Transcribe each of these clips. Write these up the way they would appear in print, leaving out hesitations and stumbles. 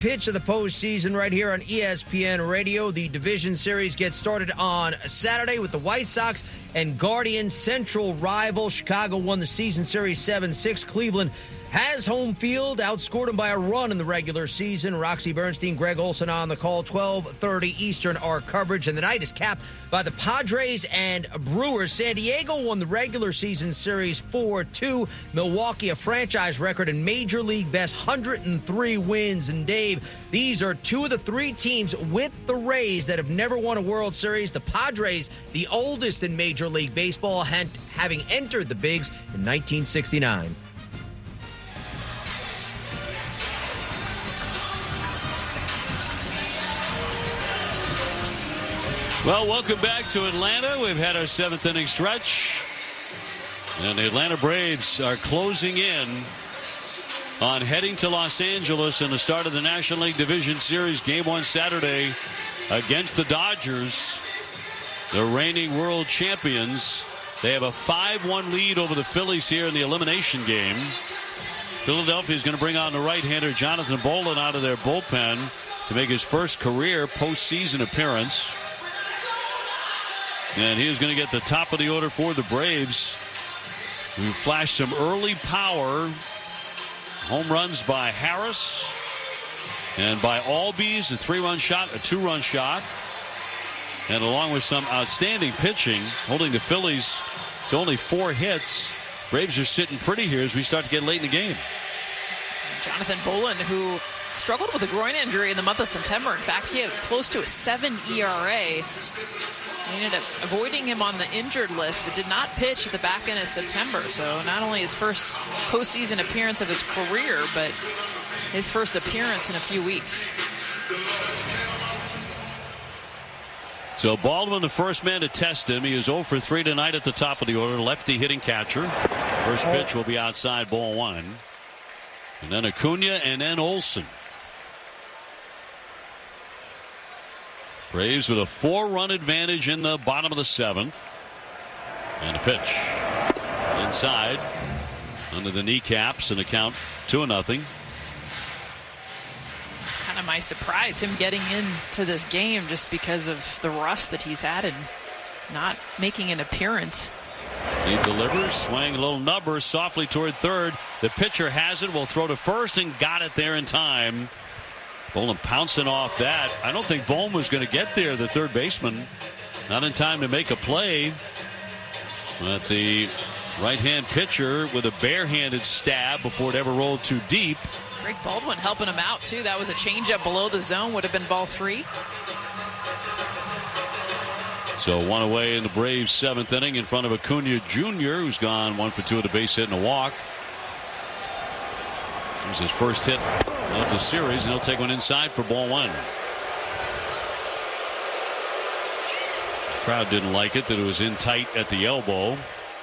Pitch of the postseason right here on ESPN Radio. The division series gets started on Saturday with the White Sox and Guardians, central rival. Chicago won the season series 7-6. Cleveland has home field, outscored them by a run in the regular season. Roxy Bernstein, Greg Olson on the call. 12:30 Eastern, our coverage. And the night is capped by the Padres and Brewers. San Diego won the regular season series 4-2. Milwaukee, a franchise record and Major League best, 103 wins. And Dave, these are two of the three teams with the Rays that have never won a World Series. The Padres, the oldest in Major League Baseball, having entered the Bigs in 1969. Well, welcome back to Atlanta. We've had our seventh inning stretch. And the Atlanta Braves are closing in on heading to Los Angeles in the start of the National League Division Series. Game 1 Saturday against the Dodgers, the reigning world champions. They have a 5-1 lead over the Phillies here in the elimination game. Philadelphia is going to bring on the right-hander Jonathan Bolin out of their bullpen to make his first career postseason appearance. And he is going to get the top of the order for the Braves, who flashed some early power. Home runs by Harris and by Albies, a 3-run shot, a 2-run shot. And along with some outstanding pitching, holding the Phillies to only 4 hits. Braves are sitting pretty here as we start to get late in the game. Jonathan Bolin, who struggled with a groin injury in the month of September. In fact, he had close to a 7 ERA. They ended up avoiding him on the injured list, but did not pitch at the back end of September. So not only his first postseason appearance of his career, but his first appearance in a few weeks. So Baldwin, the first man to test him. He is 0 for 3 tonight at the top of the order. Lefty hitting catcher. First pitch will be outside, ball 1. And then Acuna and then Olson. Braves with a 4-run advantage in the bottom of the 7th. And a pitch inside under the kneecaps and a count 2-0. Kind of my surprise, him getting into this game just because of the rust that he's had and not making an appearance. He delivers, swing a little number softly toward third. The pitcher has it, will throw to first and got it there in time. Bolin pouncing off that. I don't think Bohm was going to get there, the third baseman. Not in time to make a play. But the right-hand pitcher with a barehanded stab before it ever rolled too deep. Greg Baldwin helping him out, too. That was a changeup below the zone. Would have been ball 3. So 1 away in the Braves' 7th inning in front of Acuna Jr., who's gone 1 for 2 at a base hit and a walk. It was his first hit of the series, and he'll take one inside for ball 1. The crowd didn't like it, that it was in tight at the elbow.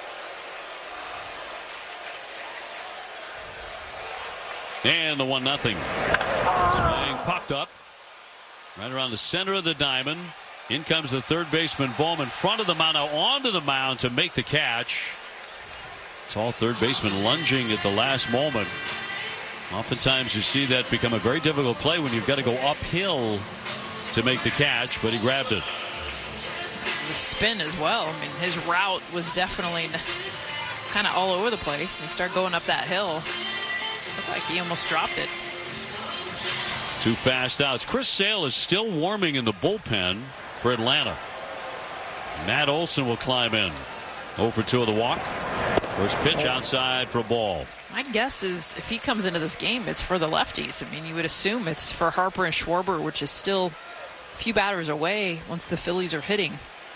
And the 1-0. Swing popped up right around the center of the diamond. In comes the third baseman Bohm in front of the mound, now onto the mound to make the catch. Tall third baseman lunging at the last moment. Oftentimes you see that become a very difficult play when you've got to go uphill to make the catch, but he grabbed it. The spin as well. I mean, his route was definitely kind of all over the place. He started going up that hill. Looked like he almost dropped it. 2 fast outs. Chris Sale is still warming in the bullpen for Atlanta. Matt Olson will climb in. 0 for 2 of the walk. First pitch outside for a ball. My guess is if he comes into this game, it's for the lefties. I mean, you would assume it's for Harper and Schwarber, which is still a few batters away once the Phillies are hitting.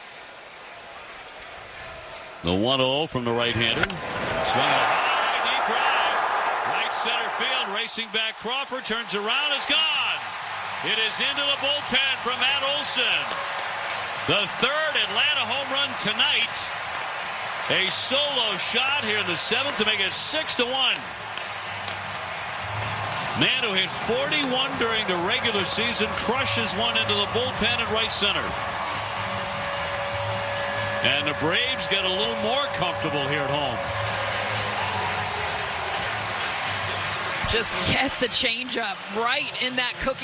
The 1-0 from the right-hander. Swing a high, deep drive. Right center field, racing back Crawford, turns around, is gone. It is into the bullpen from Matt Olson. The 3rd Atlanta home run tonight. A solo shot here in the 7th to make it 6-1. Man who hit 41 during the regular season crushes one into the bullpen at right center. And the Braves get a little more comfortable here at home. Just gets a changeup right in that cookie